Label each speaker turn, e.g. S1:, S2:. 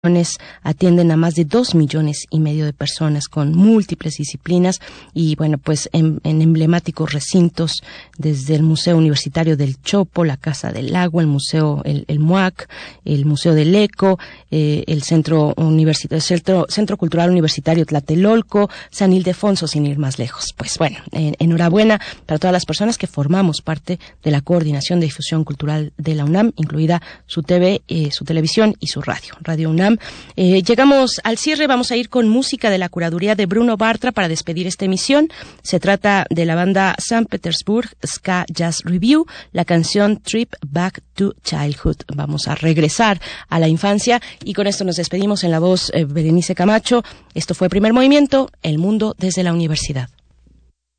S1: atienden a más de 2,5 millones de personas con múltiples disciplinas y bueno, pues en emblemáticos recintos desde el Museo Universitario del Chopo, la Casa del Agua, el Museo el MUAC, el Museo del Eco, el Centro Cultural Universitario Tlatelolco, San Ildefonso, sin ir más lejos. Pues bueno, enhorabuena para todas las personas que formamos parte de la Coordinación de Difusión Cultural de la UNAM, incluida su TV, su televisión y su Radio UNAM. Llegamos al cierre, vamos a ir con música de la curaduría de Bruno Bartra para despedir esta emisión. Se trata de la banda St. Petersburg Ska Jazz Review, la canción Trip Back to Childhood. Vamos a regresar a la infancia y con esto nos despedimos en la voz Berenice Camacho. Esto fue Primer Movimiento, El Mundo desde la Universidad.